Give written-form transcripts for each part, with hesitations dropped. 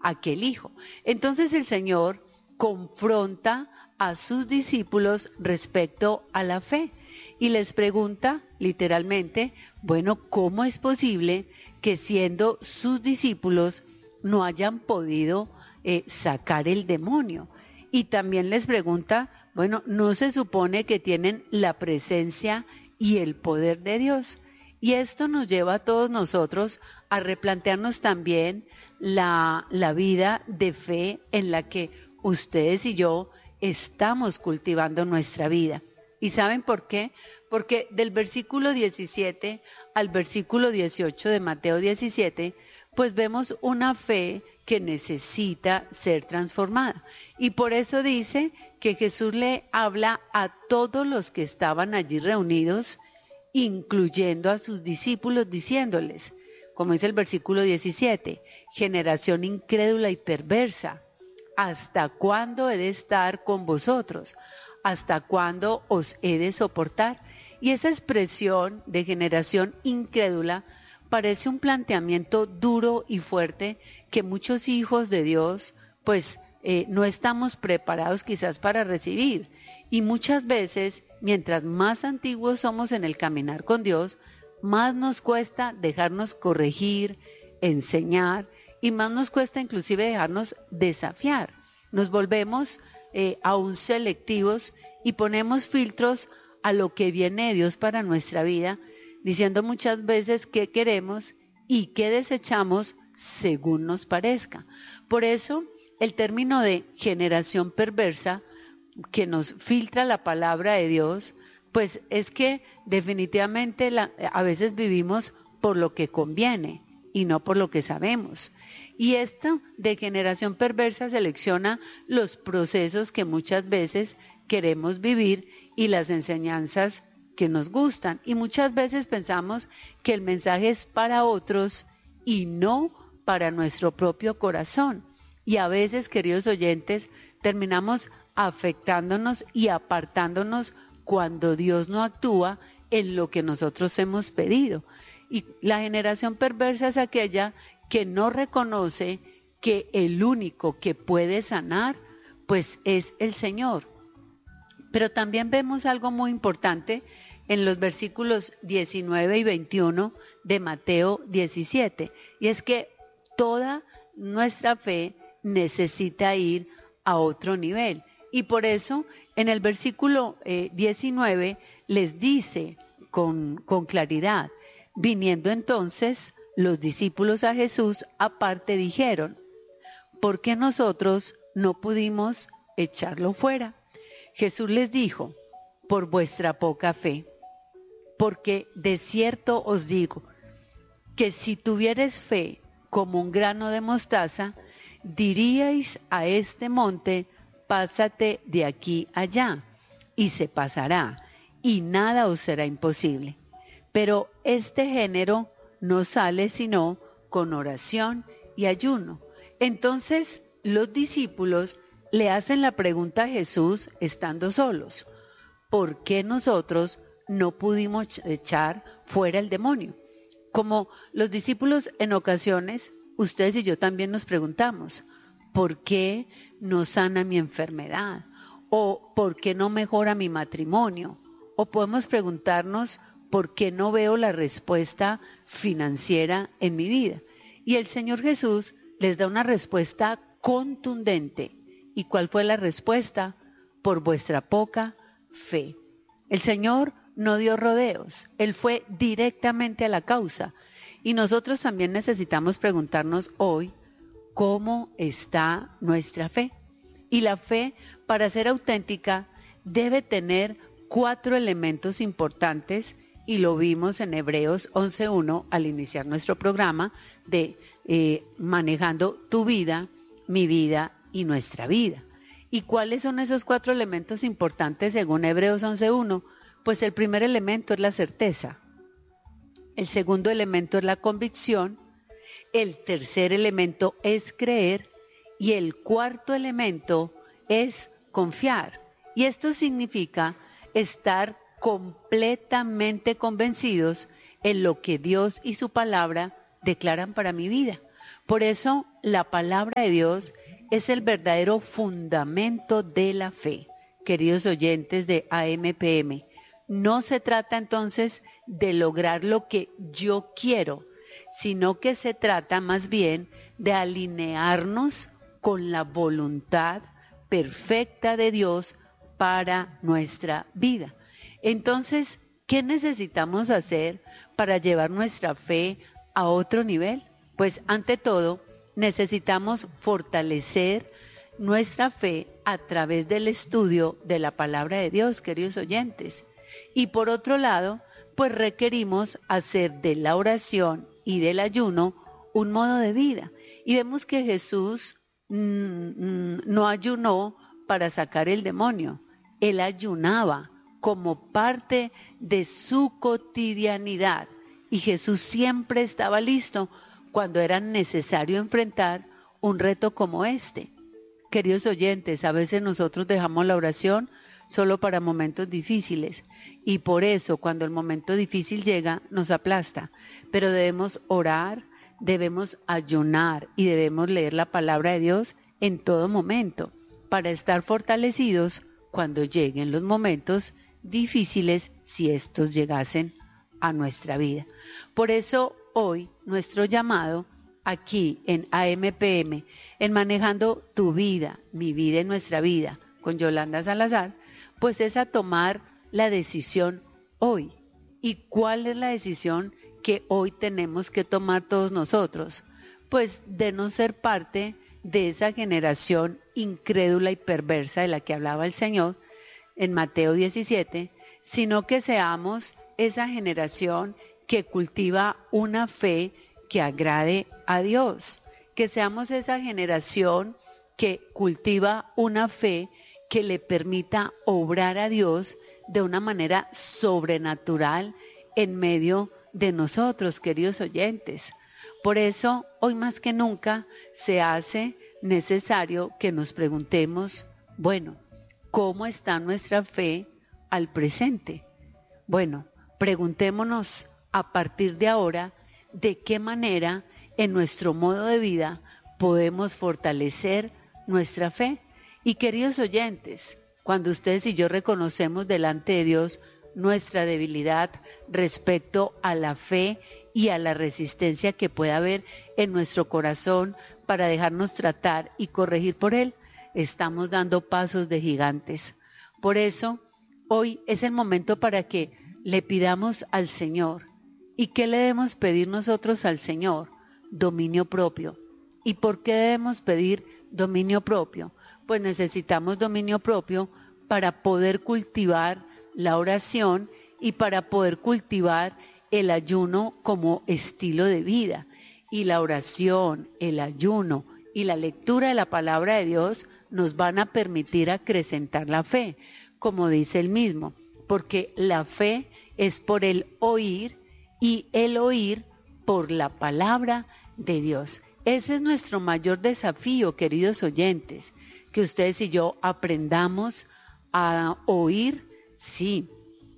aquel hijo. Entonces el Señor confronta a sus discípulos respecto a la fe y les pregunta literalmente, bueno, ¿cómo es posible que siendo sus discípulos no hayan podido sacar el demonio? Y también les pregunta, bueno, ¿no se supone que tienen la presencia y el poder de Dios? Y esto nos lleva a todos nosotros a replantearnos también la vida de fe en la que ustedes y yo estamos cultivando nuestra vida. ¿Y saben por qué? Porque del versículo 17 al versículo 18 de Mateo 17, pues vemos una fe que necesita ser transformada. Y por eso dice que Jesús le habla a todos los que estaban allí reunidos, incluyendo a sus discípulos, diciéndoles, como dice el versículo 17, generación incrédula y perversa, ¿hasta cuándo he de estar con vosotros? ¿Hasta cuándo os he de soportar? Y esa expresión de generación incrédula parece un planteamiento duro y fuerte que muchos hijos de Dios pues no estamos preparados quizás para recibir. Y muchas veces, mientras más antiguos somos en el caminar con Dios, más nos cuesta dejarnos corregir, enseñar, y más nos cuesta inclusive dejarnos desafiar. Nos volvemos aún selectivos y ponemos filtros a lo que viene de Dios para nuestra vida, diciendo muchas veces qué queremos y qué desechamos según nos parezca. Por eso, el término de generación perversa, que nos filtra la palabra de Dios, pues es que definitivamente a veces vivimos por lo que conviene y no por lo que sabemos. Y esto de generación perversa selecciona los procesos que muchas veces queremos vivir y las enseñanzas que nos gustan. Y muchas veces pensamos que el mensaje es para otros y no para nuestro propio corazón. Y a veces, queridos oyentes, terminamos afectándonos y apartándonos cuando Dios no actúa en lo que nosotros hemos pedido. Y la generación perversa es aquella que no reconoce que el único que puede sanar, pues es el Señor. Pero también vemos algo muy importante en los versículos 19 y 21 de Mateo 17, y es que toda nuestra fe necesita ir a otro nivel. Y por eso en el versículo 19 les dice con claridad, viniendo entonces los discípulos a Jesús aparte dijeron, ¿por qué nosotros no pudimos echarlo fuera? Jesús les dijo, por vuestra poca fe, porque de cierto os digo, que si tuvierais fe como un grano de mostaza, diríais a este monte, pásate de aquí allá, y se pasará, y nada os será imposible. Pero este género no sale sino con oración y ayuno. Entonces los discípulos le hacen la pregunta a Jesús estando solos, ¿por qué nosotros no pudimos echar fuera el demonio? Como los discípulos en ocasiones, ustedes y yo también nos preguntamos, ¿por qué no sana mi enfermedad? ¿O por qué no mejora mi matrimonio? O podemos preguntarnos, ¿por qué no veo la respuesta financiera en mi vida? Y el Señor Jesús les da una respuesta contundente. ¿Y cuál fue la respuesta? Por vuestra poca fe. El Señor no dio rodeos, Él fue directamente a la causa. Y nosotros también necesitamos preguntarnos hoy, ¿cómo está nuestra fe? Y la fe, para ser auténtica, debe tener 4 elementos importantes, y lo vimos en Hebreos 11:1 al iniciar nuestro programa de manejando tu vida, mi vida y nuestra vida. ¿Y cuáles son esos 4 elementos importantes según Hebreos 11:1? Pues el primer elemento es la certeza, el segundo elemento es la convicción, el tercer elemento es creer y el cuarto elemento es confiar. Y esto significa estar completamente convencidos en lo que Dios y su palabra declaran para mi vida. Por eso la palabra de Dios es el verdadero fundamento de la fe, queridos oyentes de AMPM. No se trata entonces de lograr lo que yo quiero, sino que se trata más bien de alinearnos con la voluntad perfecta de Dios para nuestra vida. Entonces, ¿qué necesitamos hacer para llevar nuestra fe a otro nivel? Pues ante todo, necesitamos fortalecer nuestra fe a través del estudio de la palabra de Dios, queridos oyentes. Y por otro lado, pues requerimos hacer de la oración y del ayuno un modo de vida. Y vemos que Jesús no ayunó para sacar el demonio, él ayunaba como parte de su cotidianidad. Y Jesús siempre estaba listo cuando era necesario enfrentar un reto como este. Queridos oyentes, a veces nosotros dejamos la oración solo para momentos difíciles y por eso cuando el momento difícil llega nos aplasta, pero debemos orar, debemos ayunar y debemos leer la palabra de Dios en todo momento para estar fortalecidos cuando lleguen los momentos difíciles si estos llegasen a nuestra vida. Por eso hoy nuestro llamado aquí en AMPM, en Manejando tu Vida, mi vida y nuestra vida, con Yolanda Salazar, pues es a tomar la decisión hoy. ¿Y cuál es la decisión que hoy tenemos que tomar todos nosotros? Pues de no ser parte de esa generación incrédula y perversa de la que hablaba el Señor en Mateo 17, sino que seamos esa generación que cultiva una fe que agrade a Dios, que seamos esa generación que cultiva una fe que le permita obrar a Dios de una manera sobrenatural en medio de nosotros, queridos oyentes. Por eso, hoy más que nunca, se hace necesario que nos preguntemos, bueno, ¿cómo está nuestra fe al presente? Bueno, preguntémonos a partir de ahora, ¿de qué manera en nuestro modo de vida podemos fortalecer nuestra fe? Y queridos oyentes, cuando ustedes y yo reconocemos delante de Dios nuestra debilidad respecto a la fe y a la resistencia que pueda haber en nuestro corazón para dejarnos tratar y corregir por Él, estamos dando pasos de gigantes. Por eso, hoy es el momento para que le pidamos al Señor. ¿Y qué le debemos pedir nosotros al Señor? Dominio propio. ¿Y por qué debemos pedir dominio propio? Pues necesitamos dominio propio para poder cultivar la oración y para poder cultivar el ayuno como estilo de vida. Y la oración, el ayuno y la lectura de la palabra de Dios nos van a permitir acrecentar la fe, como dice él mismo, porque la fe es por el oír y el oír por la palabra de Dios. Ese es nuestro mayor desafío, queridos oyentes, que ustedes y yo aprendamos a oír, sí,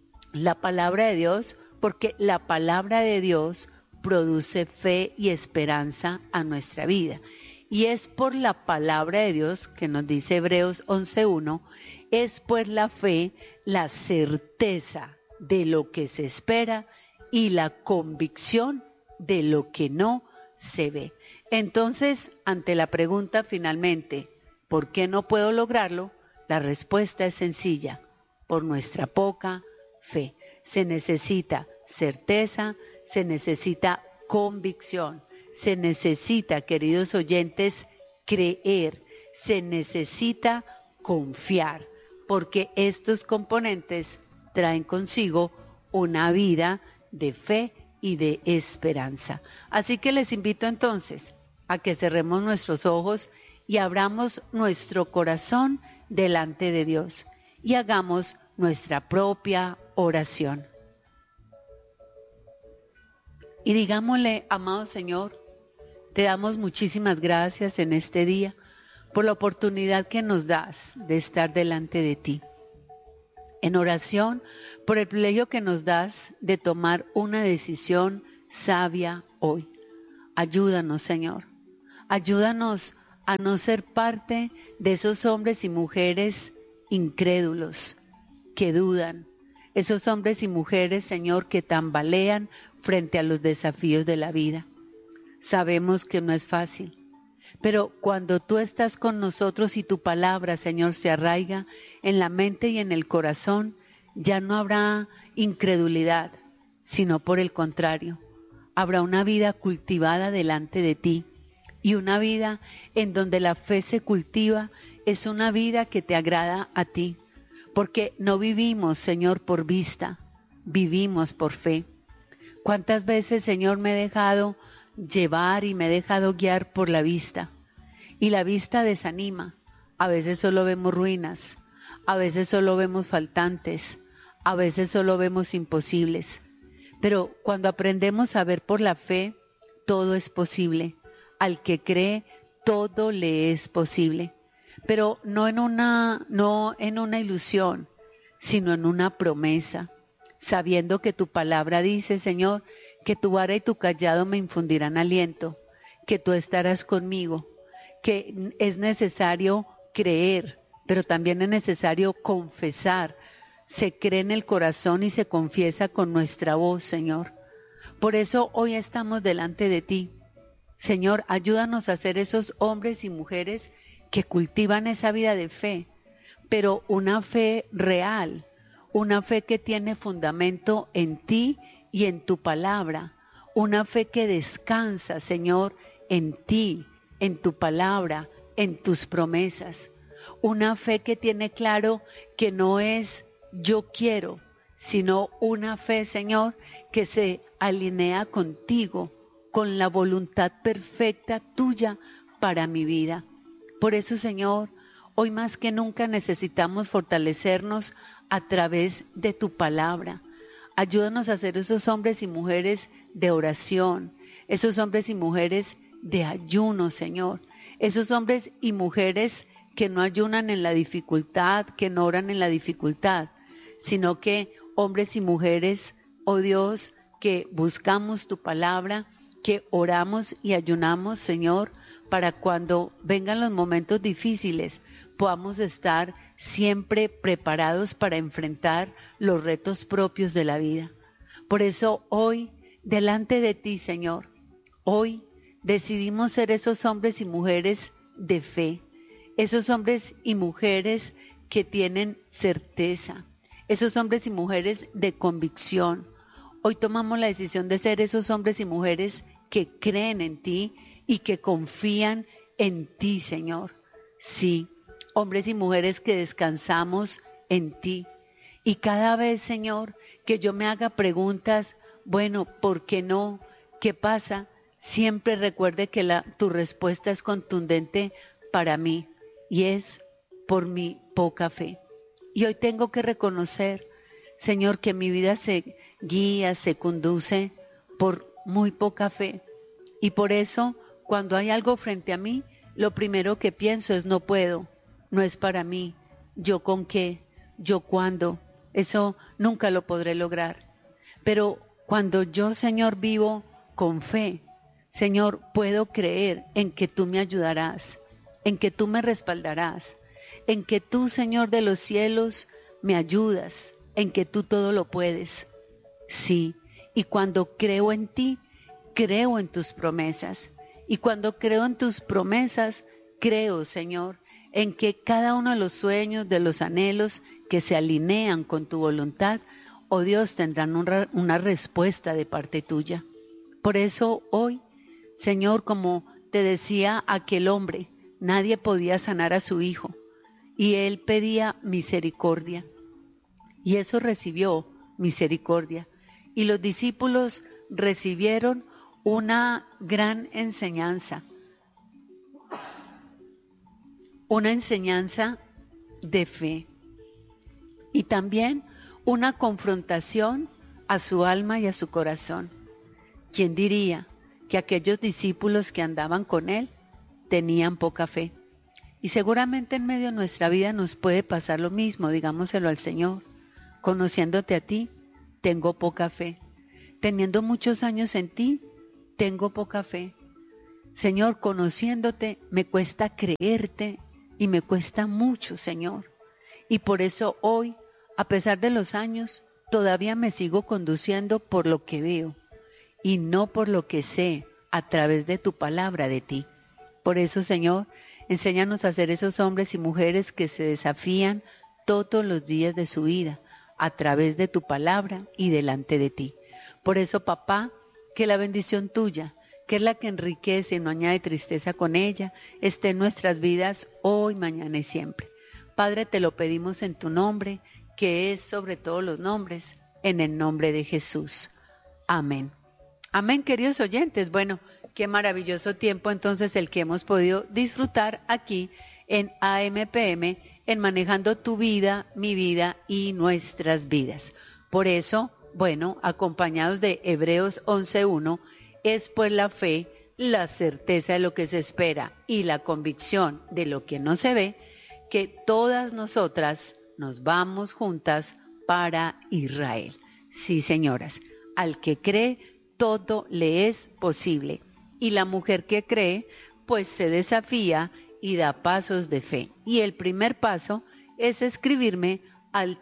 la palabra de Dios, porque la palabra de Dios produce fe y esperanza a nuestra vida. Y es por la palabra de Dios, que nos dice Hebreos 11:1, es pues la fe, la certeza de lo que se espera y la convicción de lo que no se ve. Entonces, ante la pregunta finalmente, ¿por qué no puedo lograrlo? La respuesta es sencilla, por nuestra poca fe. Se necesita certeza, se necesita convicción, se necesita, queridos oyentes, creer, se necesita confiar, porque estos componentes traen consigo una vida de fe y de esperanza. Así que les invito entonces a que cerremos nuestros ojos y abramos nuestro corazón delante de Dios y hagamos nuestra propia oración. Y digámosle, amado Señor, te damos muchísimas gracias en este día por la oportunidad que nos das de estar delante de ti. En oración, por el privilegio que nos das de tomar una decisión sabia hoy. Ayúdanos, Señor. Ayúdanos a no ser parte de esos hombres y mujeres incrédulos, que dudan, esos hombres y mujeres, Señor, que tambalean frente a los desafíos de la vida. Sabemos que no es fácil, pero cuando tú estás con nosotros y tu palabra, Señor, se arraiga en la mente y en el corazón, ya no habrá incredulidad, sino por el contrario, habrá una vida cultivada delante de ti. Y una vida en donde la fe se cultiva es una vida que te agrada a ti, porque no vivimos, Señor, por vista, vivimos por fe. ¿Cuántas veces, Señor, me he dejado llevar y me he dejado guiar por la vista? Y la vista desanima. A veces solo vemos ruinas, a veces solo vemos faltantes, a veces solo vemos imposibles. Pero cuando aprendemos a ver por la fe, todo es posible. Al que cree, todo le es posible. Pero no en una ilusión, sino en una promesa, sabiendo que tu palabra dice, Señor, que tu vara y tu cayado me infundirán aliento, que tú estarás conmigo, que es necesario creer, pero también es necesario confesar. Se cree en el corazón y se confiesa con nuestra voz, Señor. Por eso hoy estamos delante de ti. Señor, ayúdanos a ser esos hombres y mujeres que cultivan esa vida de fe, pero una fe real, una fe que tiene fundamento en ti y en tu palabra, una fe que descansa, Señor, en ti, en tu palabra, en tus promesas, una fe que tiene claro que no es yo quiero, sino una fe, Señor, que se alinea contigo, con la voluntad perfecta tuya para mi vida. Por eso, Señor, hoy más que nunca necesitamos fortalecernos a través de tu palabra. Ayúdanos a ser esos hombres y mujeres de oración, esos hombres y mujeres de ayuno, Señor, esos hombres y mujeres que no ayunan en la dificultad, que no oran en la dificultad, sino que hombres y mujeres, oh Dios, que buscamos tu palabra, que oramos y ayunamos, Señor, para cuando vengan los momentos difíciles, podamos estar siempre preparados para enfrentar los retos propios de la vida. Por eso hoy, delante de ti, Señor, hoy decidimos ser esos hombres y mujeres de fe, esos hombres y mujeres que tienen certeza, esos hombres y mujeres de convicción. Hoy tomamos la decisión de ser esos hombres y mujeres que creen en ti y que confían en ti, Señor. Sí, hombres y mujeres que descansamos en ti. Y cada vez, Señor, que yo me haga preguntas, bueno, ¿por qué no? ¿Qué pasa? Siempre recuerde que tu respuesta es contundente para mí y es por mi poca fe. Y hoy tengo que reconocer, Señor, que mi vida se guía, se conduce por muy poca fe. Y por eso, cuando hay algo frente a mí, lo primero que pienso es no puedo, no es para mí, yo con qué, yo cuándo, eso nunca lo podré lograr. Pero cuando yo, Señor, vivo con fe, Señor, puedo creer en que tú me ayudarás, en que tú me respaldarás, en que tú, Señor de los cielos, me ayudas, en que tú todo lo puedes. Sí, y cuando creo en ti, creo en tus promesas. Y cuando creo en tus promesas, creo, Señor, en que cada uno de los sueños, de los anhelos que se alinean con tu voluntad, oh Dios, tendrán una respuesta de parte tuya. Por eso hoy, Señor, como te decía aquel hombre, nadie podía sanar a su hijo y él pedía misericordia. Y eso recibió misericordia. Y los discípulos recibieron una gran enseñanza, una enseñanza de fe y también una confrontación a su alma y a su corazón. ¿Quién diría que aquellos discípulos que andaban con él tenían poca fe? Y seguramente en medio de nuestra vida nos puede pasar lo mismo, digámoselo al Señor. Conociéndote a ti, tengo poca fe. Teniendo muchos años en ti, tengo poca fe. Señor, conociéndote, me cuesta creerte y me cuesta mucho, Señor. Y por eso hoy, a pesar de los años, todavía me sigo conduciendo por lo que veo y no por lo que sé a través de tu palabra de ti. Por eso, Señor, enséñanos a ser esos hombres y mujeres que se desafían todos los días de su vida a través de tu palabra y delante de ti. Por eso, papá, que la bendición tuya, que es la que enriquece y no añade tristeza con ella, esté en nuestras vidas hoy, mañana y siempre. Padre, te lo pedimos en tu nombre, que es sobre todos los nombres, en el nombre de Jesús. Amén. Amén, queridos oyentes. Bueno, qué maravilloso tiempo entonces el que hemos podido disfrutar aquí en AMPM, en Manejando tu Vida, mi vida y nuestras vidas. Por eso, bueno, acompañados de Hebreos 11:1, es pues la fe, la certeza de lo que se espera y la convicción de lo que no se ve, que todas nosotras nos vamos juntas para Israel. Sí, señoras, al que cree, todo le es posible. Y la mujer que cree, pues se desafía y da pasos de fe. Y el primer paso es escribirme al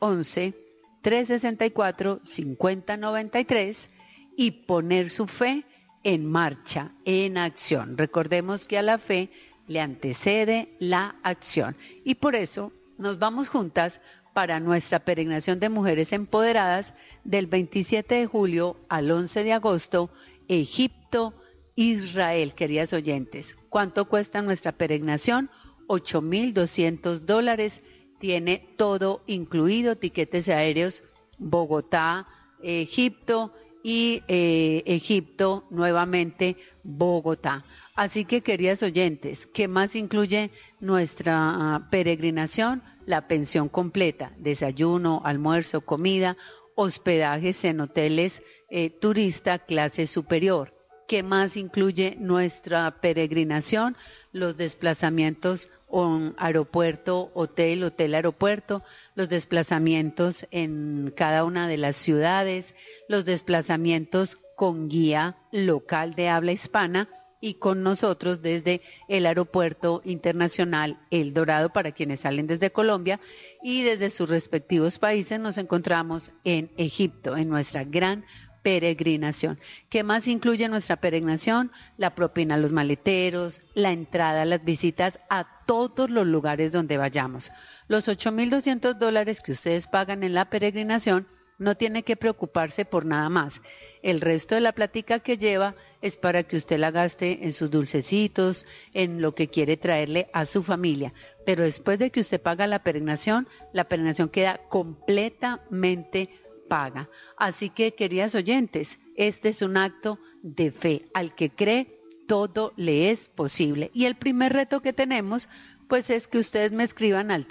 311-364-5093 y poner su fe en marcha, en acción. Recordemos que a la fe le antecede la acción. Y por eso nos vamos juntas para nuestra peregrinación de mujeres empoderadas del 27 de julio al 11 de agosto, Egipto, Israel, queridas oyentes. ¿Cuánto cuesta nuestra peregrinación? $8,200. Tiene todo incluido, tiquetes aéreos, Bogotá, Egipto y Egipto, nuevamente Bogotá. Así que, queridas oyentes, ¿qué más incluye nuestra peregrinación? La pensión completa, desayuno, almuerzo, comida, hospedajes en hoteles turista clase superior. ¿Qué más incluye nuestra peregrinación? Los desplazamientos aeropuerto, hotel, aeropuerto, los desplazamientos en cada una de las ciudades, los desplazamientos con guía local de habla hispana y con nosotros desde el aeropuerto internacional El Dorado para quienes salen desde Colombia, y desde sus respectivos países nos encontramos en Egipto, en nuestra gran peregrinación. ¿Qué más incluye nuestra peregrinación? La propina a los maleteros, la entrada, las visitas a todos los lugares donde vayamos. Los $8,200 que ustedes pagan en la peregrinación no tiene que preocuparse por nada más. El resto de la plática que lleva es para que usted la gaste en sus dulcecitos, en lo que quiere traerle a su familia. Pero después de que usted paga la peregrinación queda completamente paga. Así que, queridas oyentes, este es un acto de fe. Al que cree, todo le es posible. Y el primer reto que tenemos, pues es que ustedes me escriban al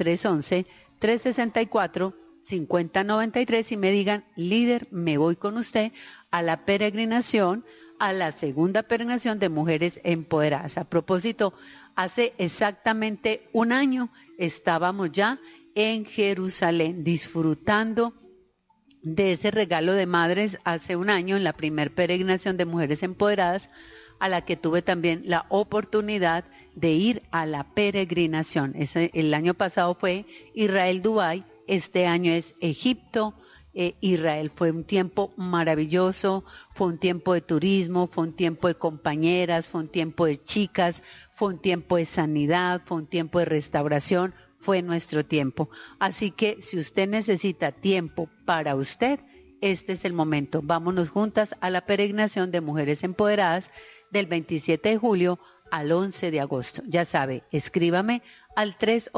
311-364-5093 y me digan: líder, me voy con usted a la peregrinación, a la segunda peregrinación de Mujeres Empoderadas. A propósito, hace exactamente un año estábamos ya en Jerusalén disfrutando de ese regalo de madres hace un año en la primer peregrinación de Mujeres Empoderadas, a la que tuve también la oportunidad de ir a la peregrinación. El año pasado fue Israel, Dubái, este año es Egipto, Israel. Fue un tiempo maravilloso, fue un tiempo de turismo, fue un tiempo de compañeras, fue un tiempo de chicas, fue un tiempo de sanidad, fue un tiempo de restauración, fue nuestro tiempo. Así que si usted necesita tiempo para usted, este es el momento. Vámonos juntas a la peregrinación de Mujeres Empoderadas del 27 de julio al 11 de agosto. Ya sabe, escríbame al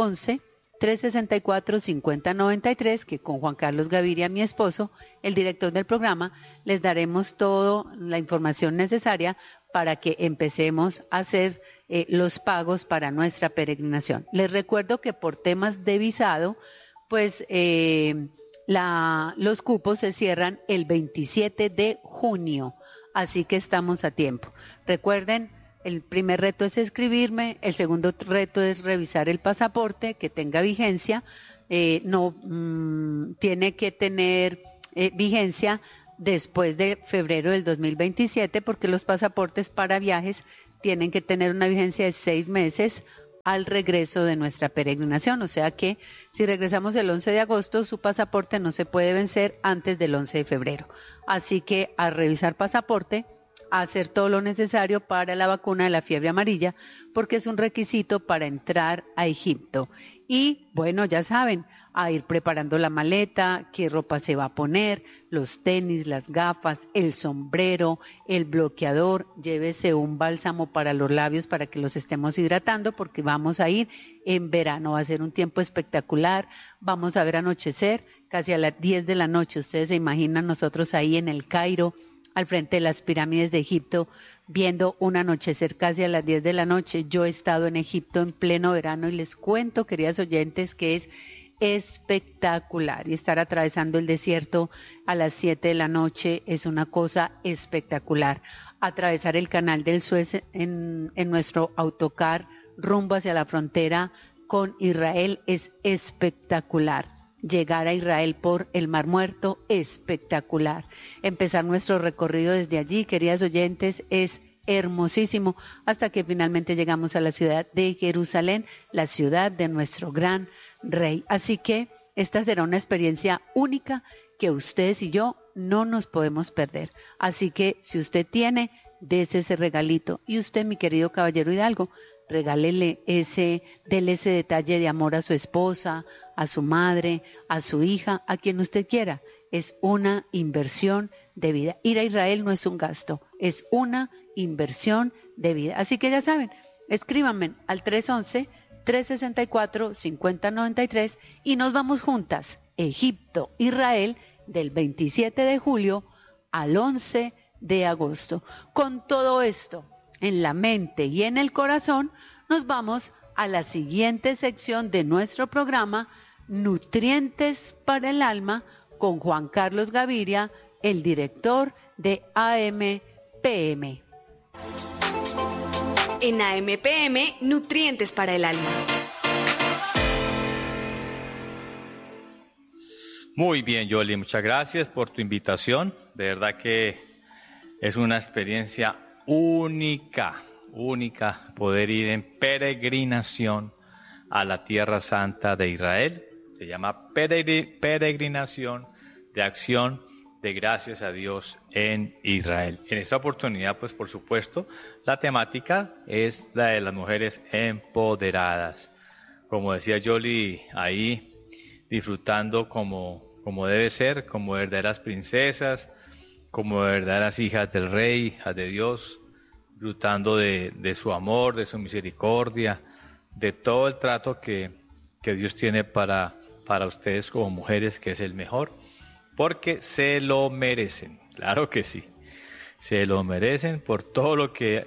311-364-5093, que con Juan Carlos Gaviria, mi esposo, el director del programa, les daremos toda la información necesaria para que empecemos a hacer los pagos para nuestra peregrinación. Les recuerdo que por temas de visado, pues los cupos se cierran el 27 de junio, así que estamos a tiempo. Recuerden, el primer reto es escribirme, el segundo reto es revisar el pasaporte que tenga vigencia, tiene que tener vigencia después de febrero del 2027, porque los pasaportes para viajes tienen que tener una vigencia de 6 meses al regreso de nuestra peregrinación. O sea que si regresamos el 11 de agosto, su pasaporte no se puede vencer antes del 11 de febrero. Así que a revisar pasaporte, a hacer todo lo necesario para la vacuna de la fiebre amarilla, porque es un requisito para entrar a Egipto. Y bueno, ya saben, a ir preparando la maleta, qué ropa se va a poner, los tenis, las gafas, el sombrero, el bloqueador, llévese un bálsamo para los labios para que los estemos hidratando porque vamos a ir en verano, va a ser un tiempo espectacular, vamos a ver anochecer casi a las 10 de la noche, ustedes se imaginan nosotros ahí en el Cairo, al frente de las pirámides de Egipto, viendo un anochecer casi a las 10 de la noche. Yo he estado en Egipto en pleno verano y les cuento, queridas oyentes, que es espectacular. Y estar atravesando el desierto a las 7 de la noche es una cosa espectacular. Atravesar el canal del Suez en nuestro autocar rumbo hacia la frontera con Israel es espectacular. Llegar a Israel por el Mar Muerto, espectacular. Empezar nuestro recorrido desde allí, queridas oyentes, es hermosísimo, hasta que finalmente llegamos a la ciudad de Jerusalén, la ciudad de nuestro gran rey. Así que esta será una experiencia única que ustedes y yo no nos podemos perder. Así que si usted tiene, dese ese regalito. Y usted, mi querido caballero Hidalgo, regálele dele ese detalle de amor a su esposa, a su madre, a su hija, a quien usted quiera. Es una inversión de vida. Ir a Israel no es un gasto, es una inversión de vida. Así que ya saben, escríbanme al 311-364-5093 y nos vamos juntas. Egipto, Israel, del 27 de julio al 11 de agosto. Con todo esto en la mente y en el corazón, nos vamos a la siguiente sección de nuestro programa, Nutrientes para el Alma, con Juan Carlos Gaviria, el director de AMPM. En AMPM, Nutrientes para el Alma. Muy bien, Yoli, muchas gracias por tu invitación. De verdad que es una experiencia única poder ir en peregrinación a la Tierra Santa de Israel. Se llama peregrinación de acción de gracias a Dios en Israel. En esta oportunidad, pues por supuesto, la temática es la de las mujeres empoderadas. Como decía Yoli, ahí disfrutando como debe ser, como verdaderas princesas, como verdaderas hijas del Rey, hijas de Dios, disfrutando de su amor, de su misericordia, de todo el trato que Dios tiene para ustedes como mujeres, que es el mejor, porque se lo merecen, claro que sí, se lo merecen por todo lo que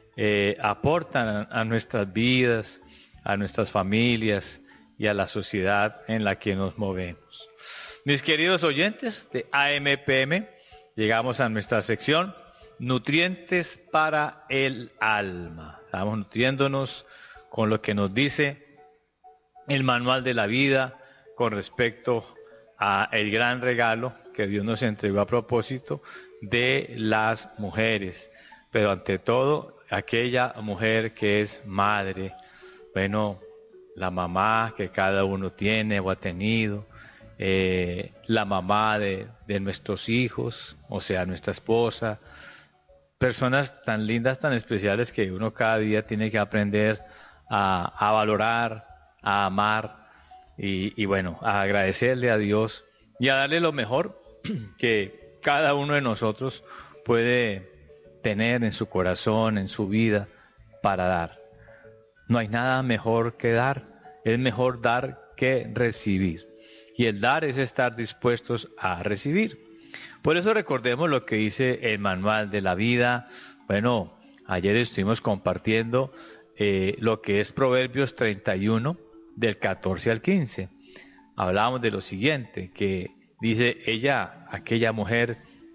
aportan a nuestras vidas, a nuestras familias y a la sociedad en la que nos movemos. Mis queridos oyentes de AMPM, llegamos a nuestra sección Nutrientes para el Alma. Estamos nutriéndonos con lo que nos dice el manual de la vida con respecto a el gran regalo que Dios nos entregó a propósito de las mujeres. Pero ante todo, aquella mujer que es madre, bueno, la mamá que cada uno tiene o ha tenido, la mamá de nuestros hijos, o sea, nuestra esposa, personas tan lindas, tan especiales que uno cada día tiene que aprender a valorar, a amar y bueno, a agradecerle a Dios y a darle lo mejor que cada uno de nosotros puede tener en su corazón, en su vida, para dar. No hay nada mejor que dar, es mejor dar que recibir. Y el dar es estar dispuestos a recibir. Por eso recordemos lo que dice el manual de la vida. Bueno, ayer estuvimos compartiendo lo que es Proverbios 31, del 14 al 15. Hablábamos de lo siguiente, que dice aquella mujer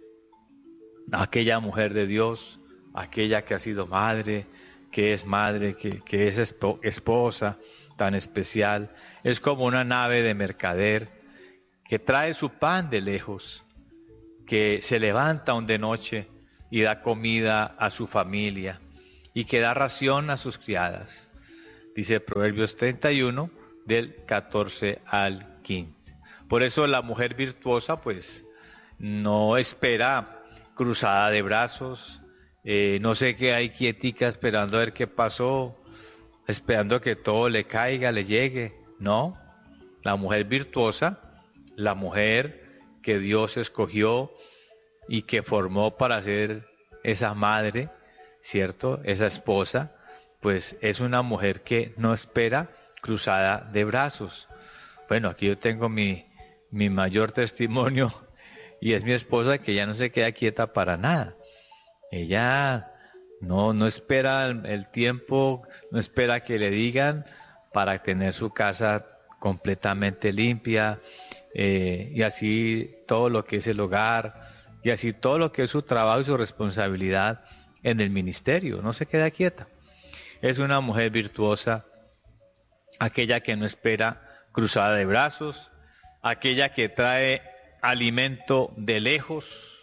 de Dios, aquella que ha sido madre, que es esposa, tan especial, es como una nave de mercader que trae su pan de lejos, que se levanta aún de noche y da comida a su familia, y que da ración a sus criadas. Dice Proverbios 31, del 14 al 15. Por eso la mujer virtuosa, pues, no espera cruzada de brazos, no se queda ahí quietica esperando a ver qué pasó, esperando que todo le caiga, le llegue. No, la mujer virtuosa, la mujer que Dios escogió y que formó para ser esa madre, ¿cierto? Esa esposa, pues es una mujer que no espera cruzada de brazos. Bueno, aquí yo tengo mi mayor testimonio y es mi esposa, que ya no se queda quieta para nada. Ella no espera el tiempo, no espera que le digan para tener su casa completamente limpia, y así todo lo que es el hogar, y así todo lo que es su trabajo y su responsabilidad en el ministerio. No se queda quieta. Es una mujer virtuosa, aquella que no espera cruzada de brazos, aquella que trae alimento de lejos,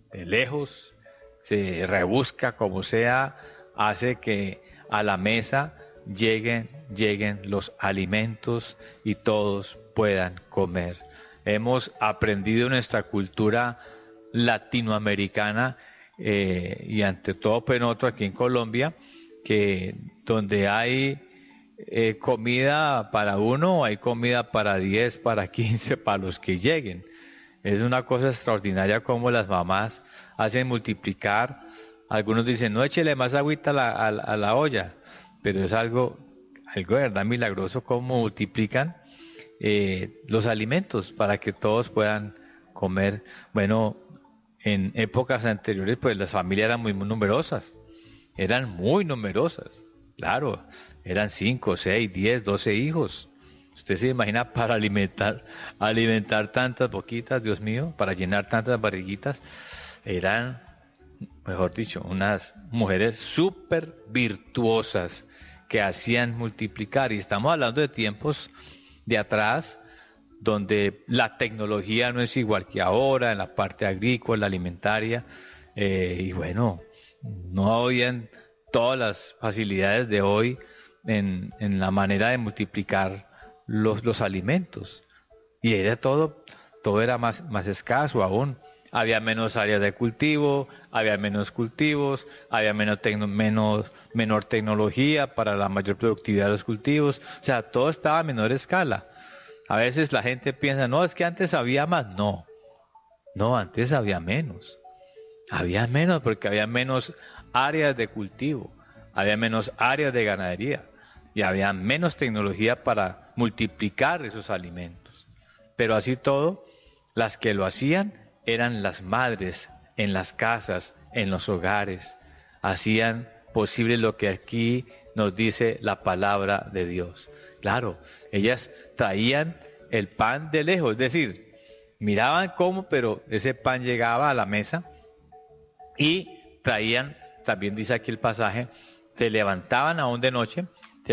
se rebusca como sea, hace que a la mesa lleguen los alimentos y todos puedan comer. Hemos aprendido en nuestra cultura latinoamericana, y ante todo pues nosotros aquí en Colombia, que donde hay comida para uno, hay comida para 10, para 15, para los que lleguen. Es una cosa extraordinaria como las mamás hacen multiplicar. Algunos dicen, no, échele más agüita a la olla, pero es algo de verdad milagroso cómo multiplican los alimentos para que todos puedan comer. Bueno, en épocas anteriores pues las familias eran muy numerosas, claro, eran 5, 6, 10, 12 hijos. Usted se imagina para alimentar tantas boquitas, Dios mío, para llenar tantas barriguitas. Eran, mejor dicho, unas mujeres súper virtuosas que hacían multiplicar. Y estamos hablando de tiempos de atrás, donde la tecnología no es igual que ahora, en la parte agrícola, alimentaria, y bueno, no habían todas las facilidades de hoy en la manera de multiplicar los alimentos. Y era todo era más escaso aún. Había menos áreas de cultivo, había menos cultivos, había menor tecnología para la mayor productividad de los cultivos. O sea, todo estaba a menor escala. A veces la gente piensa, no, es que antes había más. No, antes había menos. Había menos porque había menos áreas de cultivo, había menos áreas de ganadería y había menos tecnología para multiplicar esos alimentos. Pero así todo, las que lo hacían eran las madres en las casas, en los hogares. Hacían posible lo que aquí nos dice la palabra de Dios. Claro, ellas traían el pan de lejos, es decir, miraban cómo, pero ese pan llegaba a la mesa y traían, también dice aquí el pasaje, se levantan aún de noche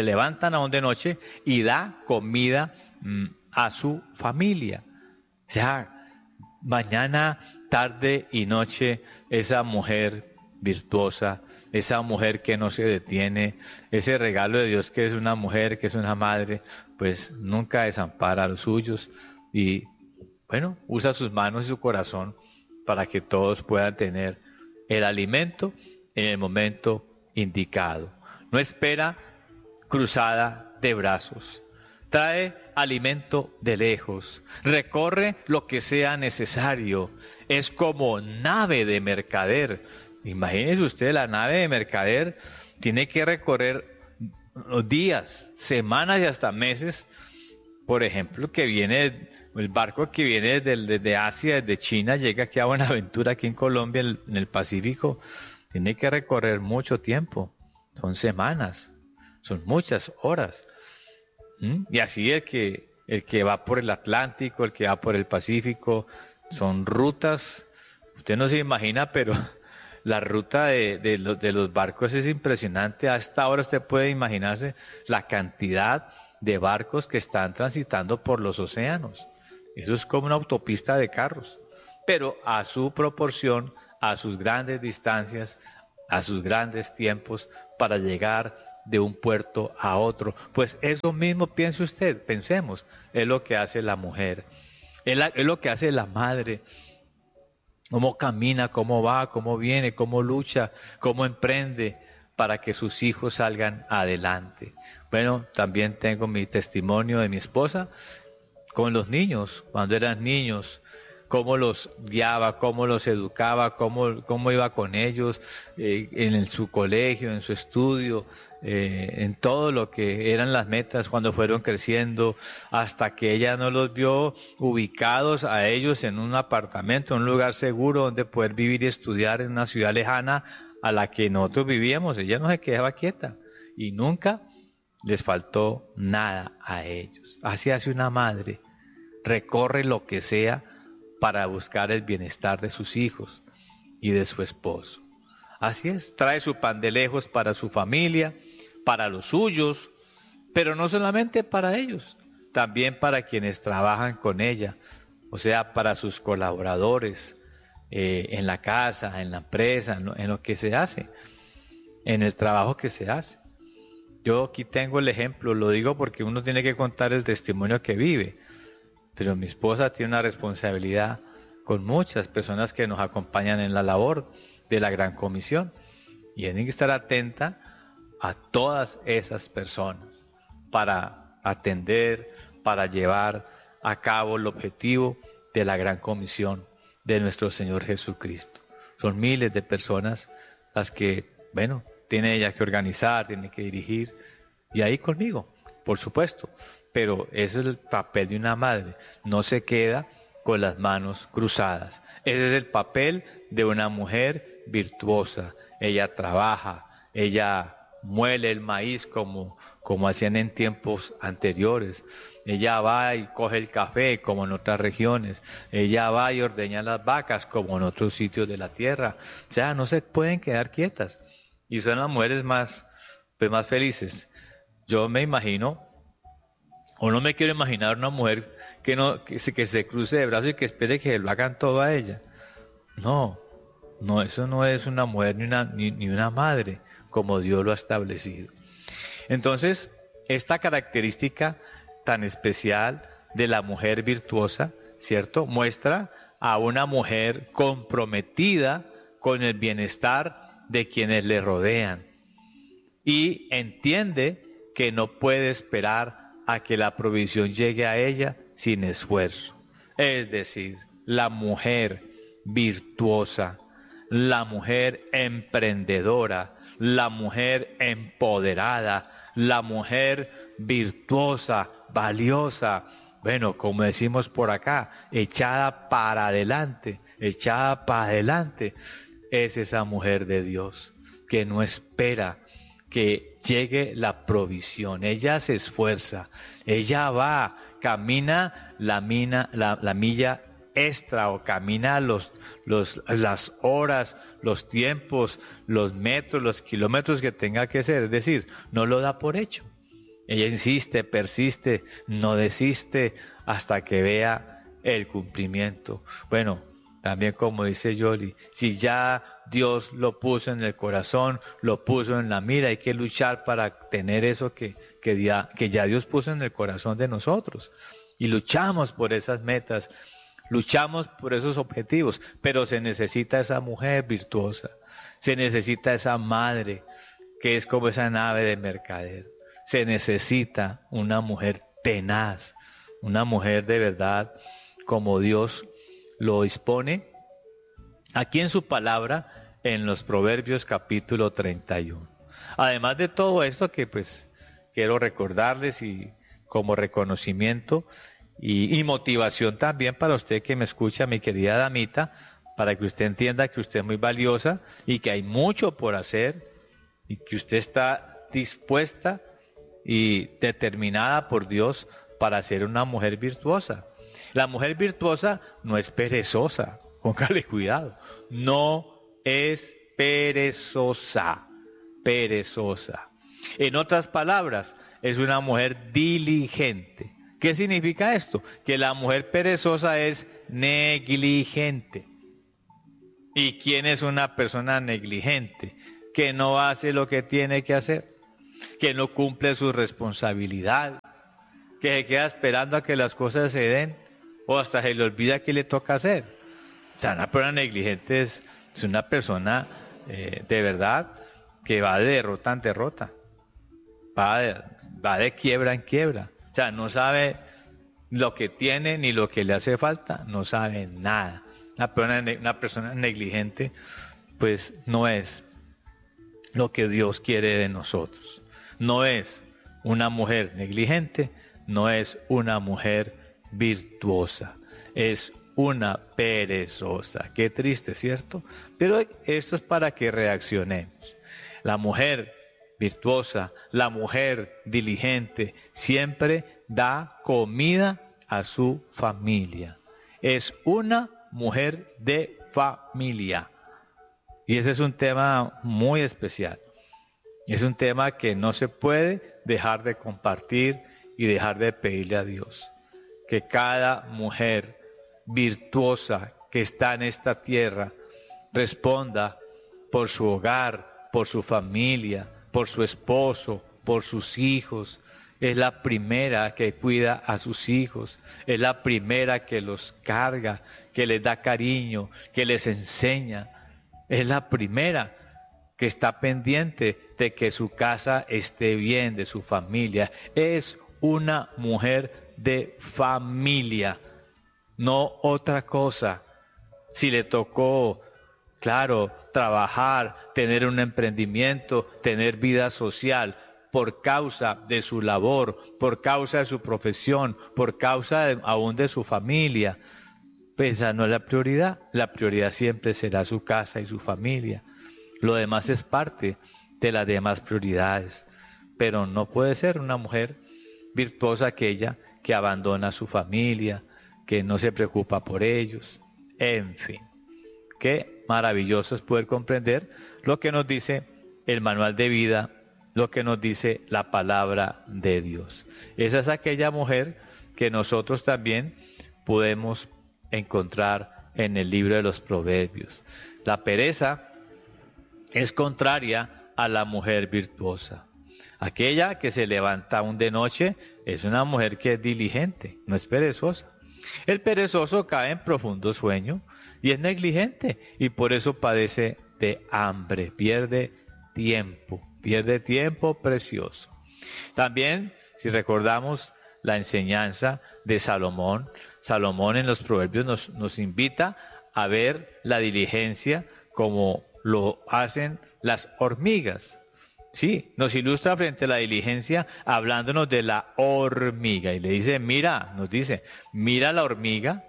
y da comida a su familia. O sea, mañana, tarde y noche, esa mujer virtuosa, esa mujer que no se detiene, ese regalo de Dios que es una mujer, que es una madre, pues nunca desampara a los suyos y, bueno, usa sus manos y su corazón para que todos puedan tener el alimento en el momento indicado. No espera cruzada de brazos. Trae alimento de lejos. Recorre lo que sea necesario. Es como nave de mercader. Imagínese usted, la nave de mercader tiene que recorrer días, semanas y hasta meses. Por ejemplo, el barco que viene desde Asia, desde China, llega aquí a Buenaventura, aquí en Colombia, en el Pacífico. Tiene que recorrer mucho tiempo. Son semanas, son muchas horas. Y así el que va por el Atlántico, el que va por el Pacífico, son rutas, usted no se imagina, pero la ruta de los barcos es impresionante. Hasta ahora usted puede imaginarse la cantidad de barcos que están transitando por los océanos. Eso es como una autopista de carros, pero a su proporción, a sus grandes distancias, a sus grandes tiempos para llegar de un puerto a otro. Pues eso mismo piense usted, pensemos, es lo que hace la mujer, es lo que hace la madre. Cómo camina, cómo va, cómo viene, cómo lucha, cómo emprende para que sus hijos salgan adelante. Bueno, también tengo mi testimonio de mi esposa con los niños, cuando eran niños, cómo los guiaba, cómo los educaba, cómo iba con ellos en su colegio, en su estudio, en todo lo que eran las metas cuando fueron creciendo, hasta que ella no los vio ubicados a ellos en un apartamento, en un lugar seguro donde poder vivir y estudiar en una ciudad lejana a la que nosotros vivíamos. Ella no se quedaba quieta y nunca les faltó nada a ellos. Así hace una madre, recorre lo que sea para buscar el bienestar de sus hijos y de su esposo. Así es, trae su pan de lejos para su familia, para los suyos, pero no solamente para ellos, también para quienes trabajan con ella, o sea, para sus colaboradores en la casa, en la empresa, en lo que se hace, en el trabajo que se hace. Yo aquí tengo el ejemplo, lo digo porque uno tiene que contar el testimonio que vive. Pero mi esposa tiene una responsabilidad con muchas personas que nos acompañan en la labor de la Gran Comisión. Y tiene que estar atenta a todas esas personas para atender, para llevar a cabo el objetivo de la Gran Comisión de nuestro Señor Jesucristo. Son miles de personas las que, bueno, tiene ella que organizar, tiene que dirigir, y ahí conmigo, por supuesto. Pero ese es el papel de una madre, no se queda con las manos cruzadas. Ese es el papel de una mujer virtuosa. Ella trabaja, ella muele el maíz como hacían en tiempos anteriores. Ella va y coge el café como en otras regiones. Ella va y ordeña las vacas como en otros sitios de la tierra. O sea, no se pueden quedar quietas. Y son las mujeres más felices. Yo me imagino, o no me quiero imaginar una mujer que se cruce de brazos y que espere que lo hagan todo a ella. No, eso no es una mujer ni una madre como Dios lo ha establecido. Entonces, esta característica tan especial de la mujer virtuosa, ¿cierto? Muestra a una mujer comprometida con el bienestar de quienes le rodean y entiende que no puede esperar a que la provisión llegue a ella sin esfuerzo. Es decir, la mujer virtuosa, la mujer emprendedora, la mujer empoderada, la mujer virtuosa, valiosa, bueno, como decimos por acá, echada para adelante, es esa mujer de Dios que no espera que llegue la provisión. Ella se esfuerza, ella va, camina la milla extra, o camina las horas, los tiempos, los metros, los kilómetros que tenga que hacer. Es decir, no lo da por hecho. Ella insiste, persiste, no desiste hasta que vea el cumplimiento. Bueno, también como dice Yoli, si ya Dios lo puso en el corazón, lo puso en la mira, hay que luchar para tener eso que ya Dios puso en el corazón de nosotros. Y luchamos por esas metas, luchamos por esos objetivos, pero se necesita esa mujer virtuosa, se necesita esa madre que es como esa nave de mercader, se necesita una mujer tenaz, una mujer de verdad como Dios lo dispone aquí en su palabra, en los Proverbios capítulo 31. Además de todo esto que pues quiero recordarles y como reconocimiento y motivación también para usted que me escucha, mi querida damita, para que usted entienda que usted es muy valiosa y que hay mucho por hacer y que usted está dispuesta y determinada por Dios para ser una mujer virtuosa. La mujer virtuosa no es perezosa, póngale cuidado, no es perezosa. En otras palabras, es una mujer diligente. ¿Qué significa esto? Que la mujer perezosa es negligente. ¿Y quién es una persona negligente? que no hace lo que tiene que hacer, que no cumple sus responsabilidades, que se queda esperando a que las cosas se den o hasta se le olvida qué le toca hacer. O sea, una persona negligente es una persona de verdad que va de derrota en derrota, va de quiebra en quiebra. O sea, no sabe lo que tiene ni lo que le hace falta, no sabe nada. Una persona negligente pues no es lo que Dios quiere de nosotros. No es una mujer negligente, no es una mujer virtuosa, es una perezosa. Qué triste, ¿cierto? Pero esto es para que reaccionemos. La mujer virtuosa, la mujer diligente, siempre da comida a su familia. Es una mujer de familia. Y ese es un tema muy especial. Es un tema que no se puede dejar de compartir y dejar de pedirle a Dios. Que cada mujer virtuosa que está en esta tierra responda por su hogar, por su familia, por su esposo, por sus hijos. Es la primera que cuida a sus hijos, es la primera que los carga, que les da cariño, que les enseña. Es la primera que está pendiente de que su casa esté bien, de su familia. Es una mujer de familia, no otra cosa. Si le tocó, claro, trabajar, tener un emprendimiento, tener vida social, por causa de su labor, por causa de su profesión, por causa aún de su familia, pues esa no es la prioridad. La prioridad siempre será su casa y su familia. Lo demás es parte de las demás prioridades. Pero no puede ser una mujer virtuosa aquella que abandona a su familia, que no se preocupa por ellos. En fin, qué maravilloso es poder comprender lo que nos dice el manual de vida, lo que nos dice la palabra de Dios. Esa es aquella mujer que nosotros también podemos encontrar en el libro de los Proverbios. La pereza es contraria a la mujer virtuosa. Aquella que se levanta aún de noche es una mujer que es diligente, no es perezosa. El perezoso cae en profundo sueño y es negligente y por eso padece de hambre, pierde tiempo precioso. También, si recordamos la enseñanza de Salomón, Salomón en los Proverbios nos invita a ver la diligencia como lo hacen las hormigas. Sí, nos ilustra frente a la diligencia hablándonos de la hormiga y le dice, mira la hormiga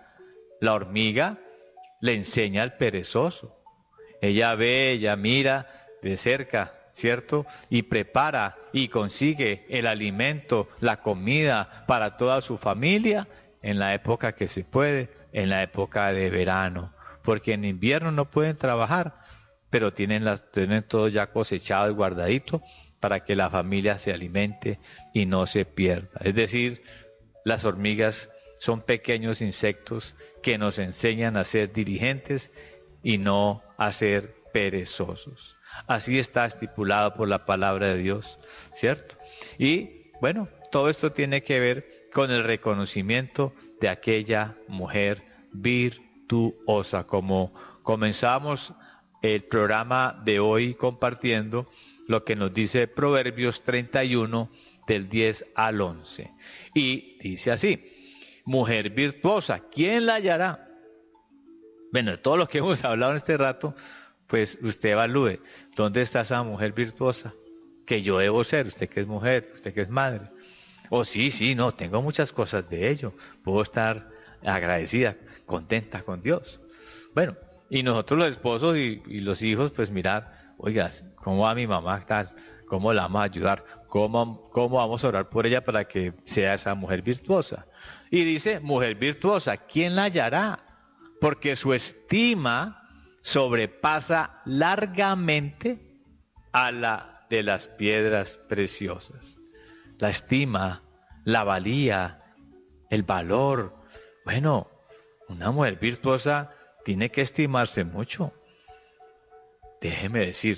le enseña al perezoso. Ella ve, ella mira de cerca, ¿cierto? Y prepara y consigue el alimento, la comida para toda su familia en la época que se puede, en la época de verano, porque en invierno no pueden trabajar, pero tienen todo ya cosechado y guardadito para que la familia se alimente y no se pierda. Es decir, las hormigas son pequeños insectos que nos enseñan a ser diligentes y no a ser perezosos. Así está estipulado por la palabra de Dios, ¿cierto? Y bueno, todo esto tiene que ver con el reconocimiento de aquella mujer virtuosa. Como comenzamos el programa de hoy compartiendo lo que nos dice Proverbios 31 del 10 al 11. Y dice así, mujer virtuosa, ¿quién la hallará? Bueno, de todo lo que hemos hablado en este rato, pues usted evalúe, ¿dónde está esa mujer virtuosa? Que yo debo ser, usted que es mujer, usted que es madre. Oh, sí, no, tengo muchas cosas de ello, puedo estar agradecida, contenta con Dios. Bueno, y nosotros los esposos y los hijos, pues mirar, oiga, ¿cómo va mi mamá tal? ¿Cómo la vamos a ayudar? ¿Cómo vamos a orar por ella para que sea esa mujer virtuosa? Y dice, mujer virtuosa, ¿quién la hallará? Porque su estima sobrepasa largamente a la de las piedras preciosas. La estima, la valía, el valor. Bueno, una mujer virtuosa tiene que estimarse mucho. Déjeme decir,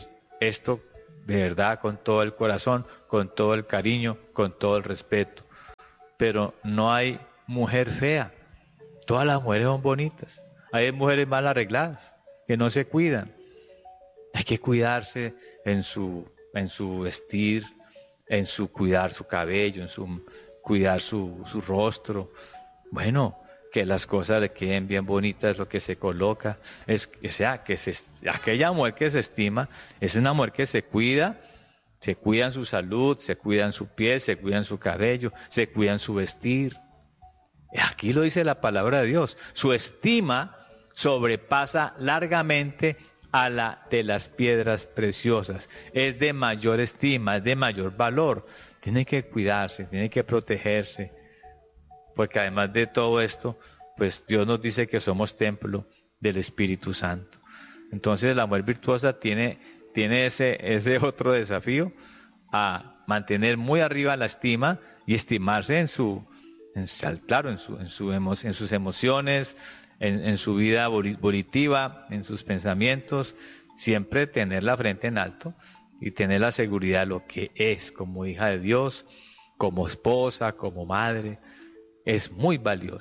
esto de verdad con todo el corazón, con todo el cariño, con todo el respeto. Pero no hay mujer fea. Todas las mujeres son bonitas. Hay mujeres mal arregladas, que no se cuidan. Hay que cuidarse en su vestir, en su cuidar su cabello, en su cuidar su rostro. Bueno, que las cosas le queden bien bonitas, lo que se coloca. Aquella mujer que se estima es una mujer que se cuida en su salud, se cuida en su piel, se cuida en su cabello, se cuida en su vestir. Aquí lo dice la palabra de Dios. Su estima sobrepasa largamente a la de las piedras preciosas. Es de mayor estima, es de mayor valor. Tiene que cuidarse, tiene que protegerse. Porque además de todo esto, pues Dios nos dice que somos templo del Espíritu Santo. Entonces la mujer virtuosa tiene ese otro desafío, a mantener muy arriba la estima y estimarse en sus emociones, en su vida volitiva, en sus pensamientos, siempre tener la frente en alto y tener la seguridad de lo que es como hija de Dios, como esposa, como madre. Es muy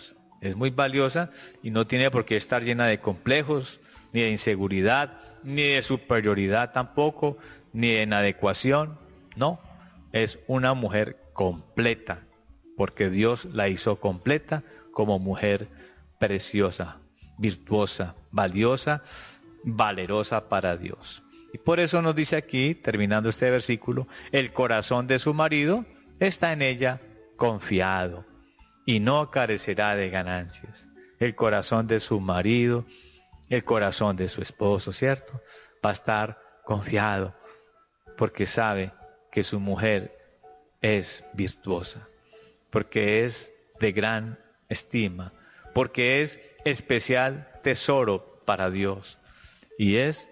valiosa y no tiene por qué estar llena de complejos, ni de inseguridad, ni de superioridad tampoco, ni de inadecuación. No, es una mujer completa, porque Dios la hizo completa como mujer preciosa, virtuosa, valiosa, valerosa para Dios. Y por eso nos dice aquí, terminando este versículo, el corazón de su marido está en ella confiado y no carecerá de ganancias. El corazón de su marido, el corazón de su esposo, ¿cierto? Va a estar confiado porque sabe que su mujer es virtuosa, porque es de gran estima, porque es especial tesoro para Dios y es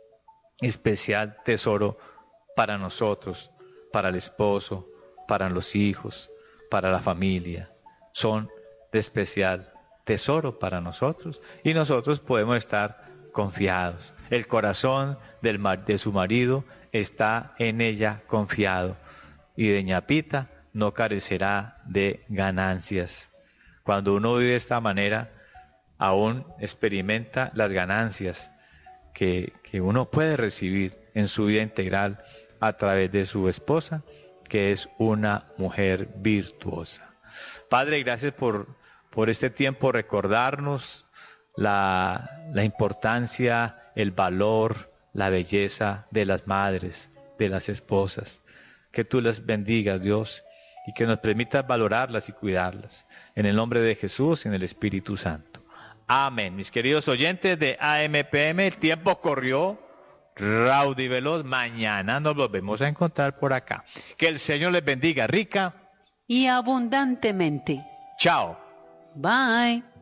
especial tesoro para nosotros, para el esposo, para los hijos, para la familia. Son de especial tesoro para nosotros y nosotros podemos estar confiados. El corazón de su marido está en ella confiado y doña Pita no carecerá de ganancias. Cuando uno vive de esta manera, aún experimenta las ganancias que uno puede recibir en su vida integral a través de su esposa, que es una mujer virtuosa. Padre, gracias por este tiempo, recordarnos la importancia, el valor, la belleza de las madres, de las esposas. Que tú las bendigas, Dios, y que nos permitas valorarlas y cuidarlas. En el nombre de Jesús y en el Espíritu Santo. Amén. Mis queridos oyentes de AMPM, el tiempo corrió raudo y veloz. Mañana nos volvemos a encontrar por acá. Que el Señor les bendiga rica y abundantemente. Chao. Bye.